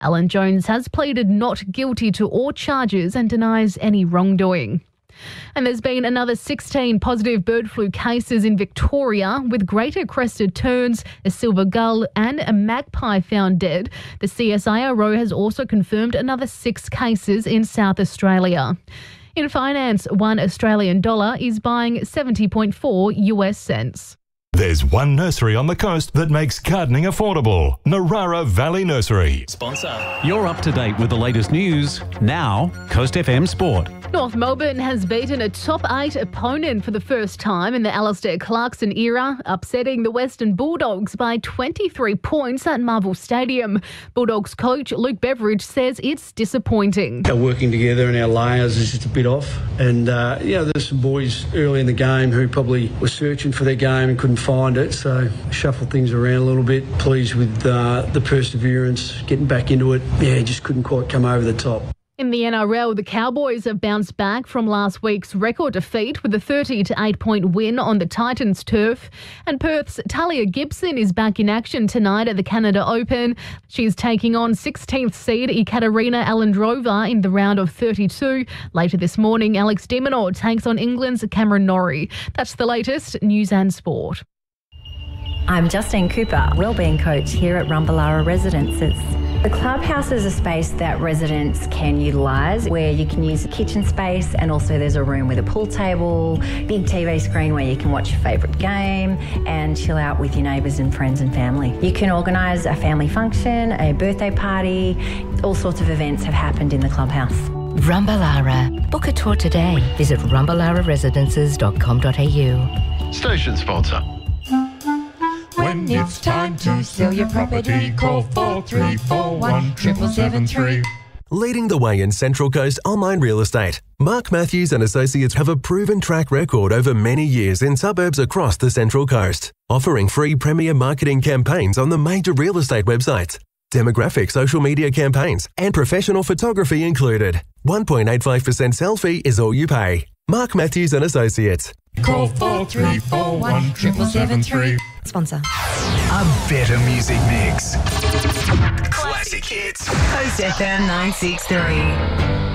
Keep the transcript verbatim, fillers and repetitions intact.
Alan Jones has pleaded not guilty to all charges and denies any wrongdoing. And there's been another sixteen positive bird flu cases in Victoria, with greater crested terns, a silver gull and a magpie found dead. The C S I R O has also confirmed another six cases in South Australia. In finance, one Australian dollar is buying seventy point four U S cents. There's one nursery on the coast that makes gardening affordable. Narara Valley Nursery. Sponsor. You're up to date with the latest news. Now, Coast F M Sport. North Melbourne has beaten a top eight opponent for the first time in the Alistair Clarkson era, upsetting the Western Bulldogs by twenty-three points at Marvel Stadium. Bulldogs coach Luke Beveridge says it's disappointing. Our working together and our layers is just a bit off. And, uh, you know, there's some boys early in the game who probably were searching for their game and couldn't find it, so shuffled things around a little bit. Pleased with uh, the perseverance, getting back into it. Yeah, just couldn't quite come over the top. In the N R L, the Cowboys have bounced back from last week's record defeat with a thirty to eight point win on the Titans' turf. And Perth's Talia Gibson is back in action tonight at the Canada Open. She's taking on sixteenth seed Ekaterina Alendrova in the round of thirty-two. Later this morning, Alex de Minaur takes on England's Cameron Norrie. That's the latest News and Sport. I'm Justine Cooper, wellbeing coach here at Rumballara Residences. The clubhouse is a space that residents can utilise, where you can use a kitchen space, and also there's a room with a pool table, big T V screen where you can watch your favourite game and chill out with your neighbours and friends and family. You can organise a family function, a birthday party, all sorts of events have happened in the clubhouse. Rumballara. Book a tour today. Visit rumballara residences dot com dot a u. Station sponsor. When it's time to sell your property, call four three four one, seven seven three. Leading the way in Central Coast online real estate, Mark Matthews and Associates have a proven track record over many years in suburbs across the Central Coast, offering free premier marketing campaigns on the major real estate websites, demographic social media campaigns, and professional photography included. one point eight five percent sell fee is all you pay. Mark Matthews and Associates. Call four three four one, seven seven three. Sponsor. A better music mix. Classic hits. Coast F M nine six three.